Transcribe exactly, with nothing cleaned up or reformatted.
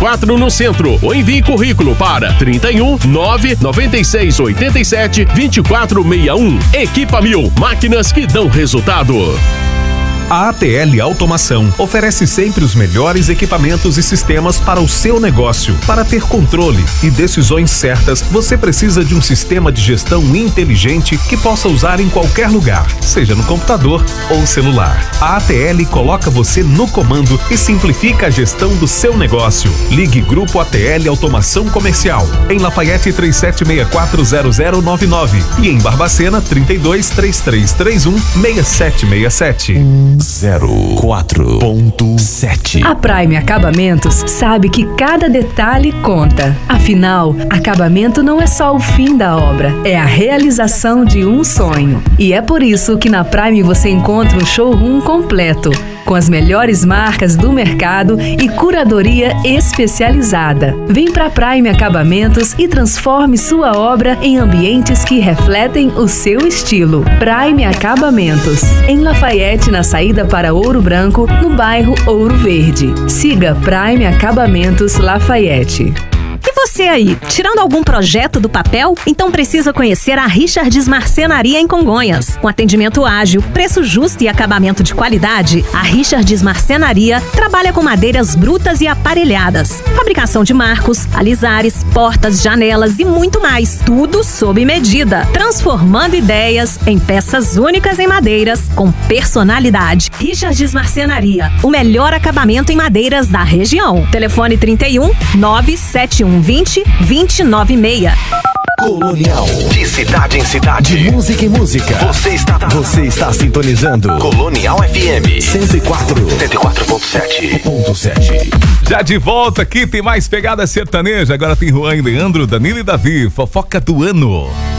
quatro no centro. Ou envie currículo para trinta e um, nove, noventa e seis, oitenta e sete, vinte e quatro sessenta e um. Equipa Mil, máquinas que dão resultado. A A T L Automação oferece sempre os melhores equipamentos e sistemas para o seu negócio. Para ter controle e decisões certas, você precisa de um sistema de gestão inteligente que possa usar em qualquer lugar, seja no computador ou celular. A A T L coloca você no comando e simplifica a gestão do seu negócio. Ligue Grupo A T L Automação Comercial, em Lafayette três sete seis quatro zero zero nove nove e em Barbacena trinta e dois, três três três um, seis sete seis sete. zero quatro ponto sete. A Prime Acabamentos sabe que cada detalhe conta. Afinal, acabamento não é só o fim da obra, é a realização de um sonho. E é por isso que na Prime você encontra um showroom completo, com as melhores marcas do mercado e curadoria especializada. Vem pra Prime Acabamentos e transforme sua obra em ambientes que refletem o seu estilo. Prime Acabamentos, em Lafayette, na saída para Ouro Branco, no bairro Ouro Verde. Siga Prime Acabamentos Lafayette. E você aí, tirando algum projeto do papel? Então precisa conhecer a Richards Marcenaria em Congonhas. Com atendimento ágil, preço justo e acabamento de qualidade, a Richards Marcenaria trabalha com madeiras brutas e aparelhadas, fabricação de marcos, alisares, portas, janelas e muito mais. Tudo sob medida, transformando ideias em peças únicas em madeiras com personalidade. Richards Marcenaria, o melhor acabamento em madeiras da região. Telefone trinta e um, nove sete um vinte, vinte nove seis. Colonial. De cidade em cidade. De música em música. Você está, você está sintonizando Colonial F M cento e quatro, cento e quatro ponto sete. Já de volta aqui, tem mais pegada sertaneja. Agora tem Juan e Leandro, Danilo e Davi. Fofoca do ano.